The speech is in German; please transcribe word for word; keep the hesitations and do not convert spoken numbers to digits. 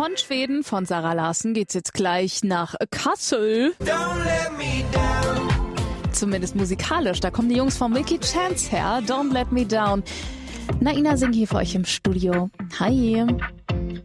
Von Schweden, von Zara Larsson, geht's jetzt gleich nach Kassel. Don't let me down. Zumindest musikalisch, da kommen die Jungs von Milky Chance her. Don't Let Me Down. Naina Singh hier für euch im Studio. Hi.